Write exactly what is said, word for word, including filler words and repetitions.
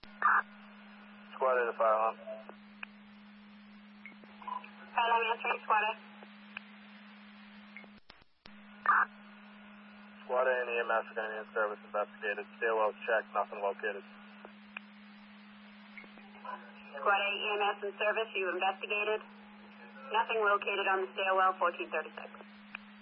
Squad A to fire alarm. Fire alarm answering, Squad A. Squad A and E M S are going to be in service investigated. Stairwell checked, nothing located. Squad A, E M S in service, you investigated. Nothing located on the stairwell, fourteen thirty-six.